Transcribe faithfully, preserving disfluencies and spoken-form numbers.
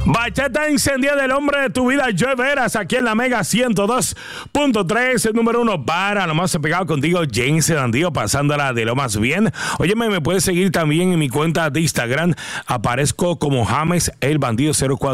Bachata encendida del hombre de tu vida, Joe Veras, aquí en la Mega ciento dos punto tres, el número uno para lo más pegado contigo, James Dandío, pasándola de lo más bien. Óyeme, me puedes seguir también en mi cuenta de Instagram, aparezco como James el Bandido cero cuatro.